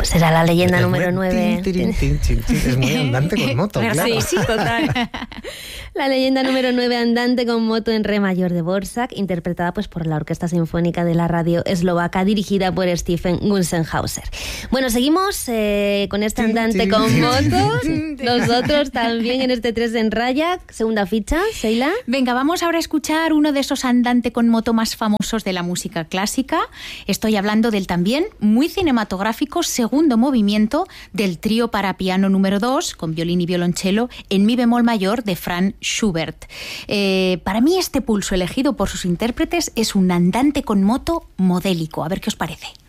Pues era la leyenda número 9. Es muy andante con moto, claro. Sí, total. La leyenda número 9, andante con moto en re mayor de Dvořák, interpretada pues por la Orquesta Sinfónica de la Radio Eslovaca, dirigida por Stephen Gunzenhauser. Bueno, seguimos con este andante con moto. Nosotros también en este 3 en raya. Segunda ficha, Sheila. Venga, vamos ahora a escuchar uno de esos andante con moto más famosos de la música clásica. Estoy hablando del también muy cinematográfico segundo movimiento del trío para piano número 2, con violín y violonchelo, en mi bemol mayor, de Franz Schubert. Para mí este pulso elegido por sus intérpretes es un andante con moto modélico. A ver qué os parece.